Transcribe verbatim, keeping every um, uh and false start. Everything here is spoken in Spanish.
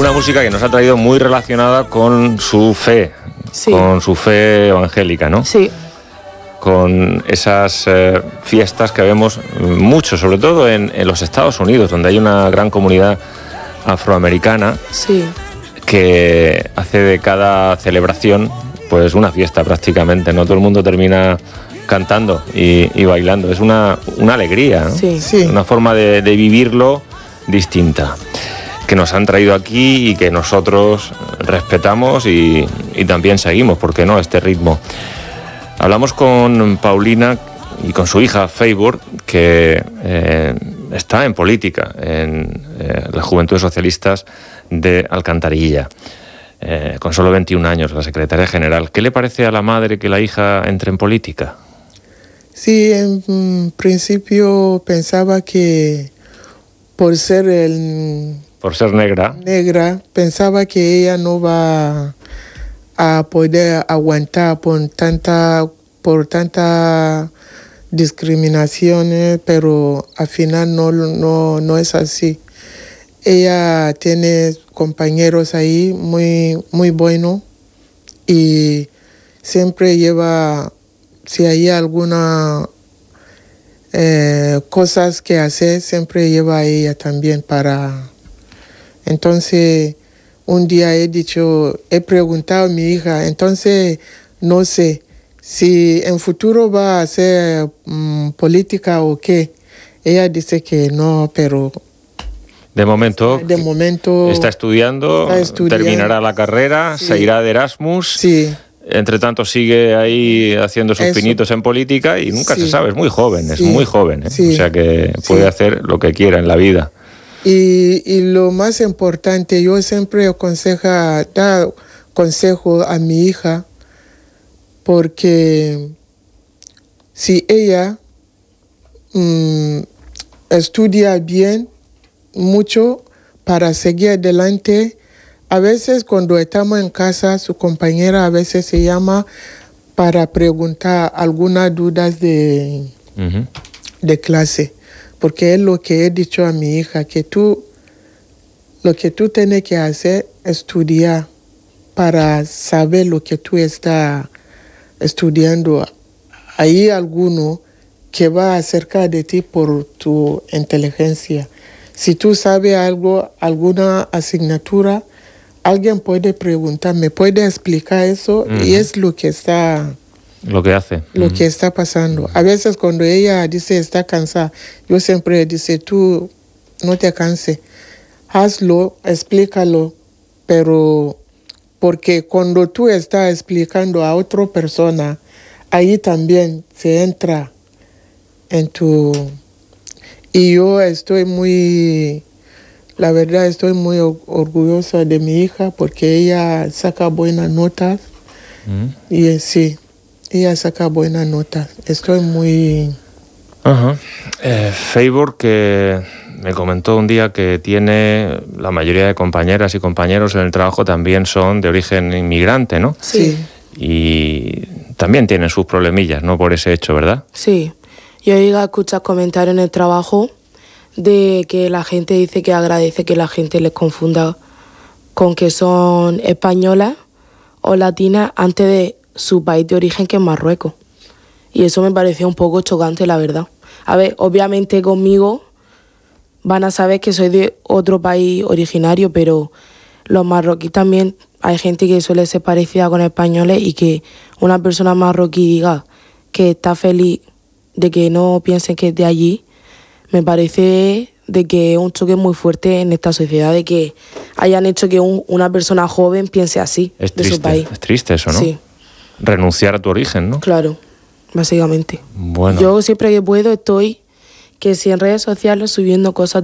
Una música que nos ha traído muy relacionada con su fe, sí. con su fe evangélica, ¿no? Sí. Con esas eh, fiestas que vemos mucho, sobre todo en, en los Estados Unidos, donde hay una gran comunidad afroamericana, sí. que hace de cada celebración pues una fiesta prácticamente, ¿no? Todo el mundo termina cantando y, y bailando. Es una, una alegría, ¿no? Sí. Sí. Una forma de, de vivirlo distinta, que nos han traído aquí y que nosotros respetamos y, y también seguimos, ¿por qué no?, este ritmo. Hablamos con Paulina y con su hija Favour, que eh, está en política, en eh, las Juventudes Socialistas de Alcantarilla, eh, con solo veintiún años, la secretaria general. ¿Qué le parece a la madre que la hija entre en política? Sí, en principio pensaba que por ser el... Por ser negra. Negra, pensaba que ella no va a poder aguantar por tanta, por tanta discriminación, pero al final no, no, no es así. Ella tiene compañeros ahí muy, muy buenos y siempre lleva, si hay alguna eh, cosas que hacer, siempre lleva a ella también para... Entonces, un día he dicho, he preguntado a mi hija, entonces no sé si en futuro va a hacer um, política o qué. Ella dice que no, pero... De momento, de momento está estudiando, está estudiando, terminará la carrera, sí. se irá de Erasmus. Sí. Entre tanto sigue ahí haciendo sus Eso. pinitos en política y nunca Sí. se sabe, es muy joven, es Sí. muy joven, ¿eh? Sí. O sea que puede Sí. hacer lo que quiera en la vida. Y, y lo más importante, yo siempre aconsejo, dar consejo a mi hija, porque si ella mmm, estudia bien, mucho para seguir adelante, a veces cuando estamos en casa, su compañera a veces se llama para preguntar algunas dudas de, uh-huh. de clase. Porque es lo que he dicho a mi hija, que tú, lo que tú tienes que hacer es estudiar para saber lo que tú estás estudiando. Hay alguno que va acerca de ti por tu inteligencia. Si tú sabes algo, alguna asignatura, alguien puede preguntar, ¿me puede explicar eso? Uh-huh. Y es lo que está... Lo que hace. Lo uh-huh. que está pasando. A veces cuando ella dice está cansada, yo siempre dice, tú no te canses, hazlo, explícalo, pero porque cuando tú estás explicando a otra persona, ahí también se entra en tu... Y yo estoy muy, la verdad estoy muy orgullosa de mi hija porque ella saca buenas notas uh-huh. y sí. Ella saca buenas notas. Estoy muy... Uh-huh. Eh, Favour, que me comentó un día que tiene la mayoría de compañeras y compañeros en el trabajo también son de origen inmigrante, ¿no? Sí. Y también tienen sus problemillas, ¿no? Por ese hecho, ¿verdad? Sí. Yo he ido a escuchar comentarios en el trabajo de que la gente dice que agradece que la gente les confunda con que son españolas o latinas antes de su país de origen, que es Marruecos. Y eso me pareció un poco chocante, la verdad. A ver, obviamente conmigo van a saber que soy de otro país originario, pero los marroquíes también, hay gente que suele ser parecida con españoles y que una persona marroquí diga que está feliz de que no piensen que es de allí, me parece de que es un choque muy fuerte en esta sociedad, de que hayan hecho que un, una persona joven piense así es de triste, su país. Es triste eso, ¿no? Sí. Renunciar a tu origen, ¿no? Claro, básicamente. Bueno. Yo siempre que puedo estoy, que si en redes sociales subiendo cosas